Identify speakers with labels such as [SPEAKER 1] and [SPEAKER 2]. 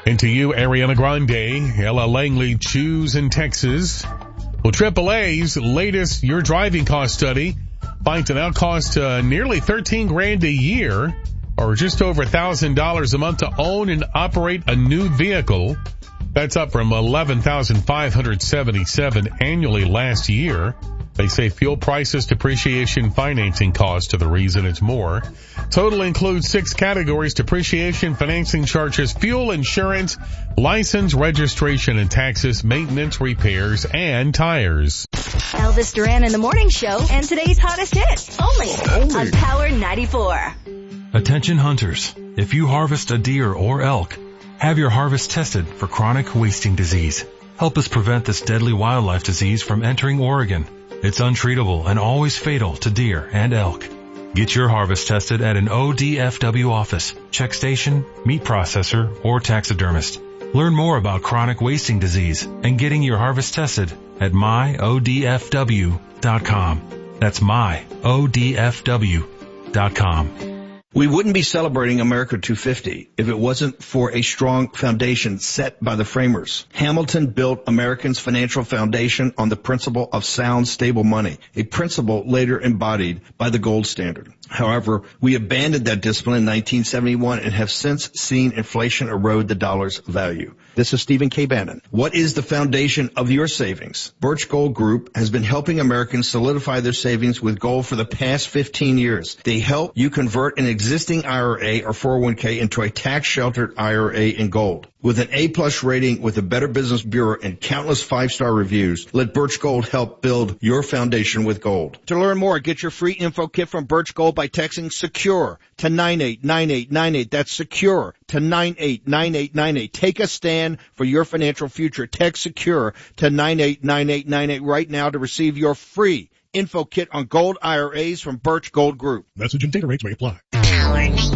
[SPEAKER 1] And to you, Ariana Grande, Ella Langley, Choose in Texas. Well, AAA's latest Your Driving Cost study finds it now costs nearly $13,000 a year, or just over $1,000 a month to own and operate a new vehicle. That's up from $11,577 annually last year. They say fuel prices, depreciation, financing costs are the reason it's more. Total includes 6 categories: depreciation, financing charges, fuel, insurance, license, registration and taxes, maintenance, repairs, and tires.
[SPEAKER 2] Elvis Duran in the Morning Show and today's hottest hits. Only on Power 94.
[SPEAKER 3] Attention hunters. If you harvest a deer or elk, have your harvest tested for chronic wasting disease. Help us prevent this deadly wildlife disease from entering Oregon. It's untreatable and always fatal to deer and elk. Get your harvest tested at an ODFW office, check station, meat processor, or taxidermist. Learn more about chronic wasting disease and getting your harvest tested at myodfw.com. That's myodfw.com.
[SPEAKER 4] We wouldn't be celebrating America 250 if it wasn't for a strong foundation set by the framers. Hamilton built Americans' financial foundation on the principle of sound, stable money, a principle later embodied by the gold standard. However, we abandoned that discipline in 1971 and have since seen inflation erode the dollar's value. This is Stephen K. Bannon. What is the foundation of your savings? Birch Gold Group has been helping Americans solidify their savings with gold for the past 15 years. They help you convert an existing IRA or 401k into a tax-sheltered IRA in gold. With an A-plus rating with the Better Business Bureau and countless 5-star reviews, let Birch Gold help build your foundation with gold. To learn more, get your free info kit from Birch Gold by texting SECURE to 989898. That's SECURE to 989898. Take a stand for your financial future. Text SECURE to 989898 right now to receive your free info kit on gold IRAs from Birch Gold Group.
[SPEAKER 5] Message and data rates may apply.
[SPEAKER 6] Power 94.